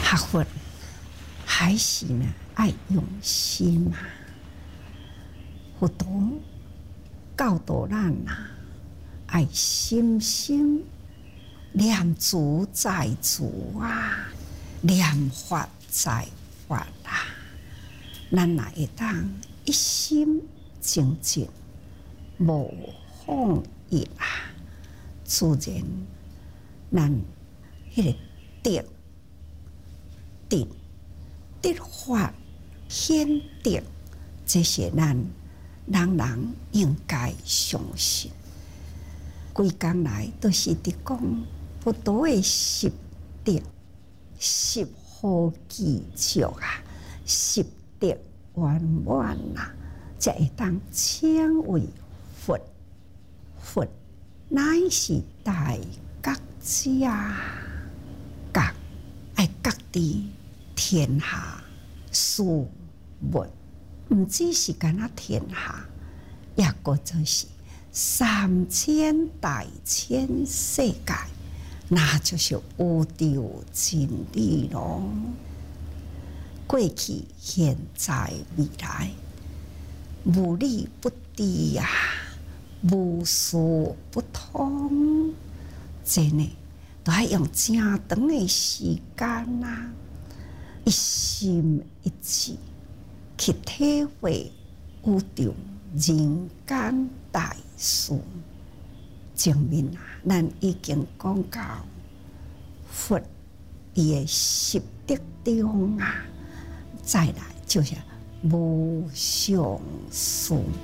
学佛还是呢爱用心啊，佛陀教导咱啊，爱心心念足在足啊，念法在法啊，咱若会当一心精进，无放逸啊，自然咱迄个得法显德，这些咱人人应该相信。规工来都是伫讲佛陀的十德、十好记住啊，十德圆满啊，才会当称为佛。佛乃是大觉者，觉爱觉伫天下事物，毋只是干那天下，也个就是3000大千世界，那就是宇宙真理咯。过去、现在、未来，无理不知呀，无事不通，真的都要用正长的时间呐，一心一志去体会宇宙人间大事。前面啊，咱已经讲到佛伊的十德中啊，再来就是无上士。